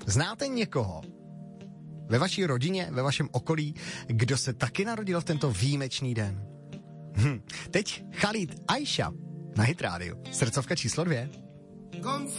Znáte někoho ve vaší rodině, ve vašem okolí, kdo se taky narodil v tento výjimečný den? Teď Khalid Aisha na Hit Radio. Srdcovka číslo 2.